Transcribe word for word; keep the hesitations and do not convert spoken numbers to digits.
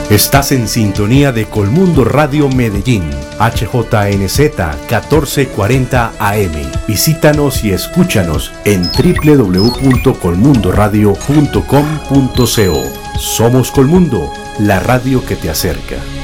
Estás en sintonía de Colmundo Radio Medellín, H J N Z catorce cuarenta A M. Visítanos y escúchanos en doble u doble u doble u punto colmundo radio punto com punto co. Somos Colmundo, la radio que te acerca.